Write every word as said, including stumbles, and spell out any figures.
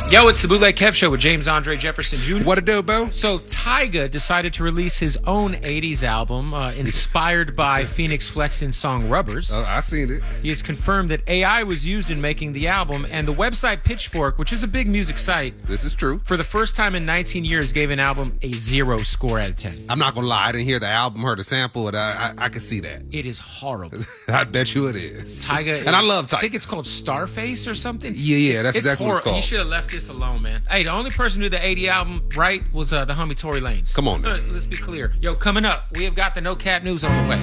Yo, it's the Bootleg Kev Show with James Andre Jefferson Junior What it do, Bo? So Tyga decided to release his own eighties album, uh, inspired by Phoenix Flexion's song Rubbers. Uh, I seen it. He has confirmed that A I was used in making the album, and the website Pitchfork, which is a big music site, This is true. for the first time in nineteen years, gave an album a zero score out of ten. I'm not gonna lie, I didn't hear the album, heard the sample, but I, I, I can see that. It is horrible. I bet you it is. Tyga, and I love Tyga. I think it's called Starface or something. Yeah, yeah, that's it's exactly what it's horrible. called. He should have left this alone, man. Hey, the only person who did the eighty album right was uh, the homie Tory Lanez. Come on, man. Uh, let's be clear. Yo, coming up, we have got the No Cap News on the way.